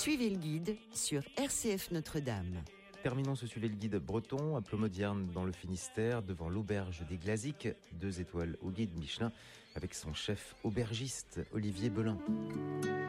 Suivez le guide sur RCF Notre-Dame. Terminons ce Suivez le guide breton à Plomodierne dans le Finistère, devant l'auberge des Glaziques, 2 étoiles au guide Michelin, avec son chef aubergiste Olivier Belin.